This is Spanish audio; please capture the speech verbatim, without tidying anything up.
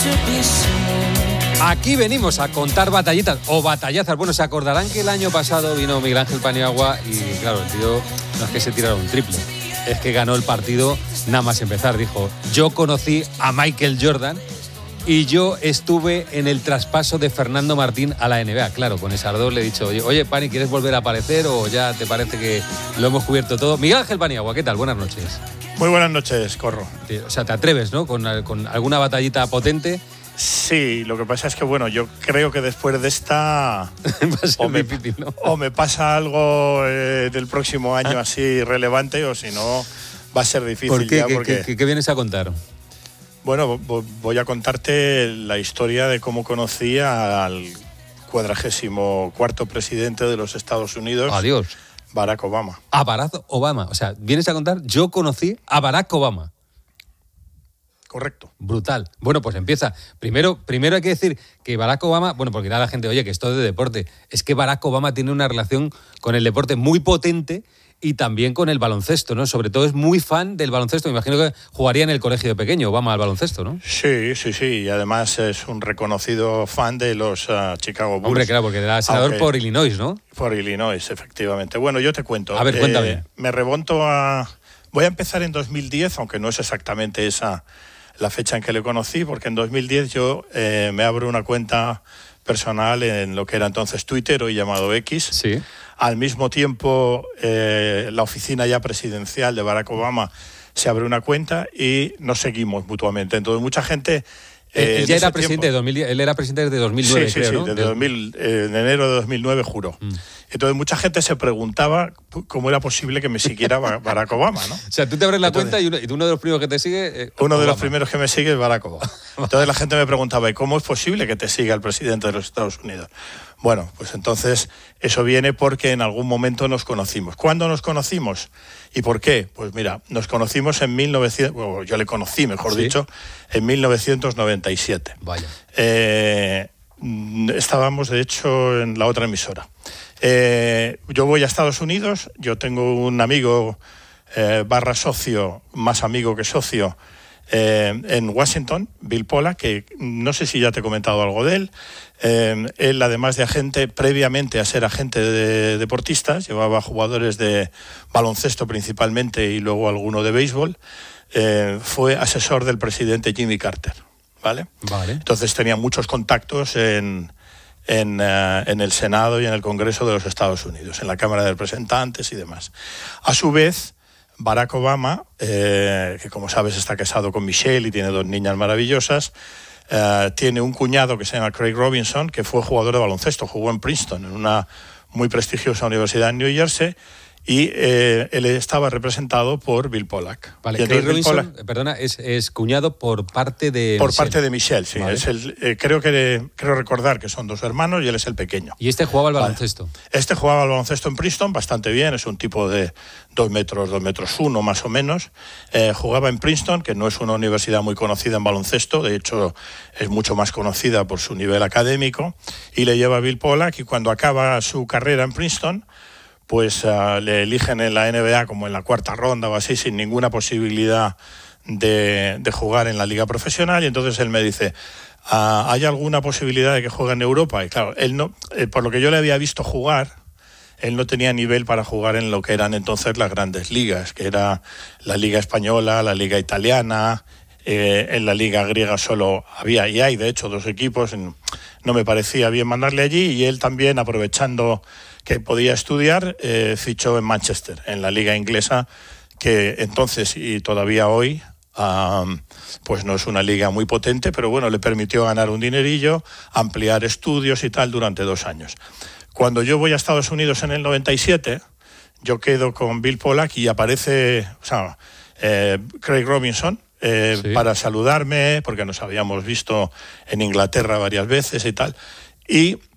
Aquí venimos a contar batallitas o batallazas. Bueno, se acordarán que el año pasado vino Miguel Ángel Paniagua y claro, el tío no es que se tirara un triple, es que ganó el partido nada más empezar. Dijo, yo conocí a Michael Jordan y yo estuve en el traspaso de Fernando Martín a la N B A. Claro, con esas dos le he dicho, oye, oye Pani, ¿quieres volver a aparecer o ya te parece que lo hemos cubierto todo? Miguel Ángel Paniagua, ¿qué tal? Buenas noches. Muy buenas noches, Corro. O sea, te atreves, ¿no? Con, con alguna batallita potente. Sí, lo que pasa es que, bueno, yo creo que después de esta o, me, difícil, ¿no? o me pasa algo eh, del próximo año ¿Ah? así relevante, o si no, va a ser difícil. ¿Por qué? Ya ¿Qué, porque... ¿Qué, qué vienes a contar? Bueno, voy a contarte la historia de cómo conocí al cuadragésimo cuarto presidente de los Estados Unidos. Adiós. Barack Obama. A Barack Obama. O sea, vienes a contar, yo conocí a Barack Obama. Correcto. Brutal. Bueno, pues empieza. Primero, primero hay que decir que Barack Obama, bueno, porque da la gente, oye, que esto es de deporte. Es que Barack Obama tiene una relación con el deporte muy potente y también con el baloncesto, ¿no? Sobre todo es muy fan del baloncesto. Me imagino que jugaría en el colegio de pequeño, Obama, al baloncesto, ¿no? Sí, sí, sí. Y además es un reconocido fan de los uh, Chicago Bulls. Hombre, claro, porque era senador Aunque, por Illinois, ¿no? Por Illinois, efectivamente. Bueno, yo te cuento. A ver, cuéntame. Eh, me remonto a... Voy a empezar en dos mil diez, aunque no es exactamente esa la fecha en que le conocí, porque en dos mil diez yo eh, me abro una cuenta personal en lo que era entonces Twitter, hoy llamado X. Sí. Al mismo tiempo, eh, la oficina ya presidencial de Barack Obama se abre una cuenta y nos seguimos mutuamente. Entonces, mucha gente... Eh, él ya era presidente de dos mil diez, él era presidente desde dos mil nueve, sí, sí, creo, sí, ¿no? desde dos mil, eh, en enero de dos mil nueve juró. Mm. Entonces mucha gente se preguntaba cómo era posible que me siguiera Barack Obama, ¿no? O sea, tú te abres la Entonces, cuenta y uno, y uno de los primeros que te sigue... Eh, uno Obama. de los primeros que me sigue es Barack Obama. Entonces la gente me preguntaba, ¿y cómo es posible que te siga el presidente de los Estados Unidos? Bueno, pues entonces eso viene porque en algún momento nos conocimos. ¿Cuándo nos conocimos? ¿Y por qué? Pues mira, nos conocimos en mil novecientos... Bueno, yo le conocí, mejor ¿Sí? dicho, en mil novecientos noventa y siete. Vaya. Eh, estábamos, de hecho, en la otra emisora. Eh, yo voy a Estados Unidos, yo tengo un amigo eh, barra socio, más amigo que socio, eh, en Washington, Bill Pollack, que no sé si ya te he comentado algo de él. Eh, él, además de agente, previamente a ser agente de deportistas, llevaba jugadores de baloncesto principalmente y luego alguno de béisbol, eh, fue asesor del presidente Jimmy Carter, ¿vale? Vale. Entonces tenía muchos contactos en... En, uh, en el Senado y en el Congreso de los Estados Unidos, en la Cámara de Representantes y demás. A su vez, Barack Obama, eh, que como sabes está casado con Michelle y tiene dos niñas maravillosas, uh, tiene un cuñado que se llama Craig Robinson, que fue jugador de baloncesto, jugó en Princeton, en una muy prestigiosa universidad en New Jersey, y eh, él estaba representado por Bill Pollack. Vale, Craig Robinson, Pollack, perdona, es, es cuñado por parte de Por Michelle. parte de Michelle, sí. Vale. Es el, eh, creo, que, creo recordar que son dos hermanos y él es el pequeño. ¿Y este jugaba al baloncesto? Vale. Este jugaba al baloncesto en Princeton bastante bien, es un tipo de dos metros, dos metros uno más o menos. Eh, jugaba en Princeton, que no es una universidad muy conocida en baloncesto, de hecho es mucho más conocida por su nivel académico, y le lleva a Bill Pollack, y cuando acaba su carrera en Princeton, pues uh, le eligen en la N B A como en la cuarta ronda o así, sin ninguna posibilidad de, de jugar en la liga profesional, y entonces él me dice, uh, ¿hay alguna posibilidad de que juegue en Europa? Y claro, él no, eh, por lo que yo le había visto jugar, él no tenía nivel para jugar en lo que eran entonces las grandes ligas, que era la liga española, la liga italiana, eh, en la liga griega solo había, y hay de hecho dos equipos, en, no me parecía bien mandarle allí, y él también, aprovechando que podía estudiar, eh, fichó en Manchester, en la liga inglesa, que entonces y todavía hoy, um, pues no es una liga muy potente, pero bueno, le permitió ganar un dinerillo, ampliar estudios y tal durante dos años. Cuando yo voy a Estados Unidos en el noventa y siete, yo quedo con Bill Pollack y aparece, o sea, eh, Craig Robinson, eh, sí. para saludarme, porque nos habíamos visto en Inglaterra varias veces y tal, y